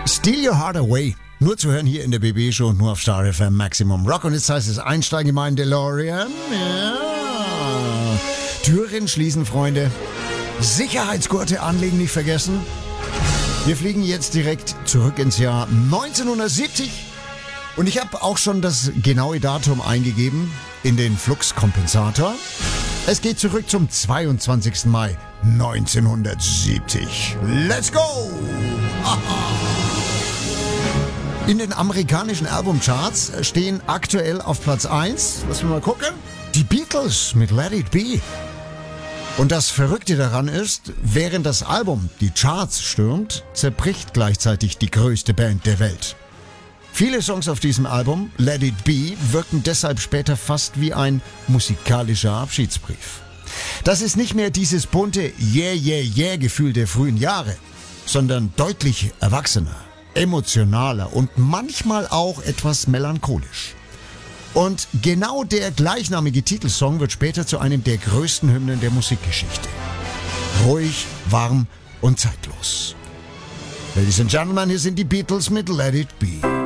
Steal Your Heart Away. Nur zu hören hier in der BB-Show, nur auf Star FM Maximum Rock. Und jetzt heißt es einsteigen in meinen DeLorean. Ja. Türen schließen, Freunde. Sicherheitsgurte anlegen, nicht vergessen. Wir fliegen jetzt direkt zurück ins Jahr 1970. Und ich habe auch schon das genaue Datum eingegeben in den Fluxkompensator. Es geht zurück zum 22. Mai 1970. Let's go! In den amerikanischen Albumcharts stehen aktuell auf Platz 1, lass mich mal gucken, die Beatles mit Let It Be. Und das Verrückte daran ist, während das Album die Charts stürmt, zerbricht gleichzeitig die größte Band der Welt. Viele Songs auf diesem Album, Let It Be, wirken deshalb später fast wie ein musikalischer Abschiedsbrief. Das ist nicht mehr dieses bunte Yeah, yeah, yeah Gefühl der frühen Jahre, sondern deutlich erwachsener, emotionaler und manchmal auch etwas melancholisch. Und genau der gleichnamige Titelsong wird später zu einem der größten Hymnen der Musikgeschichte. Ruhig, warm und zeitlos. Ladies and Gentlemen, hier sind die Beatles mit Let It Be.